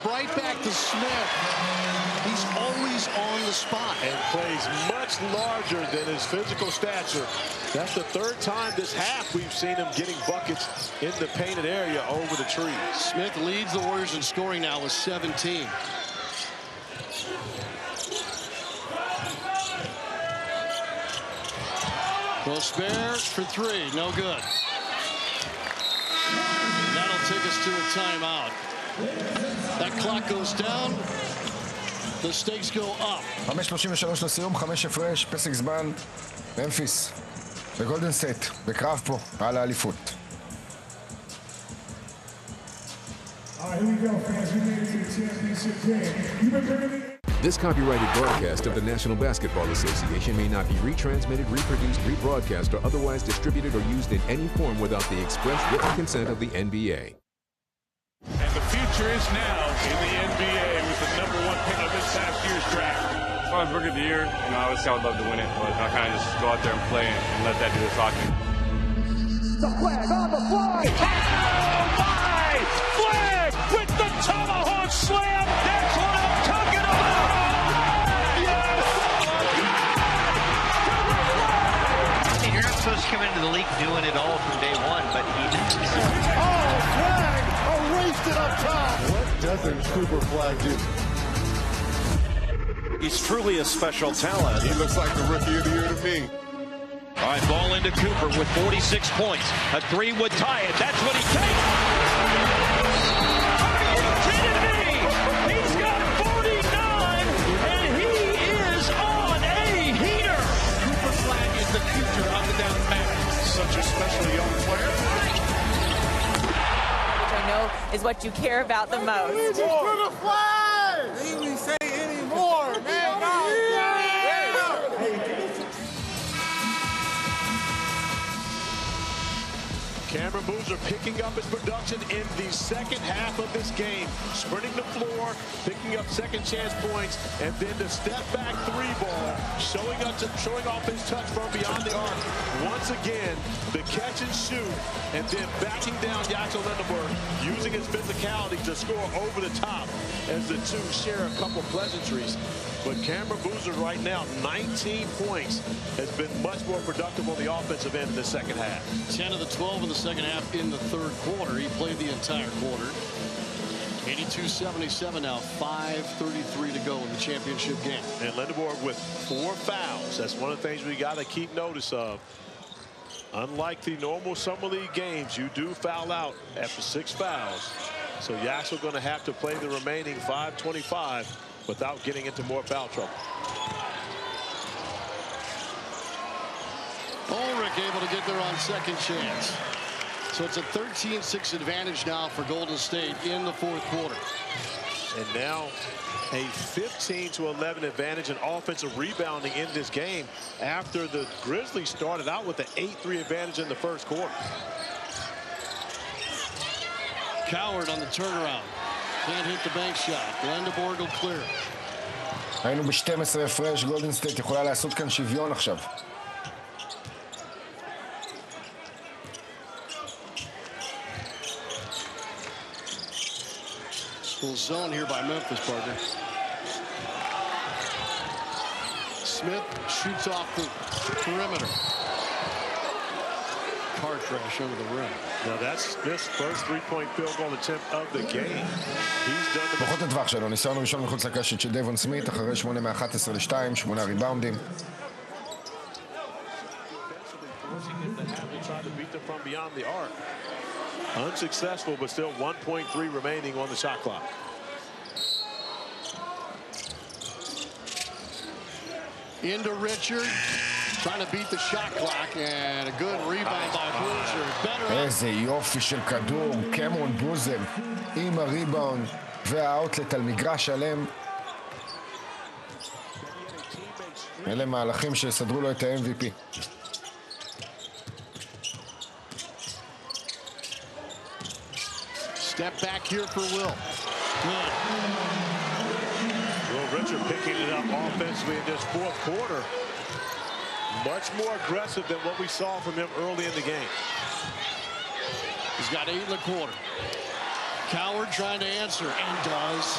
Right back to Smith. He's always on the spot. And plays much larger than his physical stature. That's the third time this half we've seen him getting buckets in the painted area over the tree. Smith leads the Warriors in scoring now with 17. Gobert for three, no good. And that'll take us to a timeout. That clock goes down. The stakes go up. 5:33 לסיום, 5 הפרש, פסק זמן, ממפיס וגולדן סטייט, בקרב פה על האליפות. This copyrighted broadcast of the National Basketball Association may not be retransmitted, reproduced, rebroadcast, or otherwise distributed or used in any form without the express written consent of the NBA. And the future is now in the NBA with the #1 pick of this past year's draft. As far as Rookie of the Year, obviously I would love to win it, but I kind of just go out there and play and let that do the talking. The flag on the fly. Oh my! Flag with the tomahawk slam. That's what I'm talking about. Yes! You're not supposed to come into the league doing it all from day one, but he did. Oh, flag! Erased it up top. What doesn't Cooper Flag do? He's truly a special talent. He looks like the Rookie of the Year to me. All right, ball into Cooper with 46 points. A three would tie it. That's what he takes. Are you kidding me? He's got 49, and he is on a heater. Cooper Flag is the future of the Dallas Mavericks. Such a special young player. Which I know is what you care about the most. For the flag! Didn't we say anymore, man? Cameron Boozer picking up his production in the second half of this game. Sprinting the floor, picking up second chance points, and then the step back three ball, showing off his touch from beyond the arc. Once again, the catch and shoot, and then backing down Jackson Lindenberg, using his physicality to score over the top as the two share a couple pleasantries. But Cameron Boozer right now, 19 points, has been much more productive on the offensive end in the second half. 10 of the 12 in the second half in the third quarter. He played the entire quarter. 82-77 now, 5:33 to go in the championship game. And Lindenberg with 4 fouls. That's one of the things we got to keep notice of. Unlike the normal Summer League games, you do foul out after 6 fouls. So Yaxel going to have to play the remaining 5:25 without getting into more foul trouble. Ulrich able to get there on second chance. So it's a 13-6 advantage now for Golden State in the fourth quarter. And now a 15-11 advantage in offensive rebounding in this game after the Grizzlies started out with an 8-3 advantage in the first quarter. Coward on the turnaround. Can't hit the bank shot. Lindenberg will clear. היינו ב-12 הפרש, גולדן סטייט יכולה לעשות כאן שוויון עכשיו. Little zone here by Memphis, partner. Smith shoots off the perimeter. Car crash under the rim. Now that's Smith's first three-point field goal attempt of the game. He's done the פחות הטווח שלו, ניסיון ראשון מחוץ לקשת של דייבון סמית, אחרי 8 מ-11 ל-2, 8 ריבאונדים. Unsuccessful, but still 1.3 remaining on the shot clock. Into Richard, trying to beat the shot clock, and a good rebound by Boozer. איזה יופי של כדור, קמרון בוזר עם הריבאונד והאוטלט על מגרש שלם. אלה מהלכים שסדרו לו את ה-MVP. Step back here for Will. Good. Will Richard picking it up offensively in this fourth quarter. Much more aggressive than what we saw from him early in the game. He's got 8 in the quarter. Coward trying to answer, and does.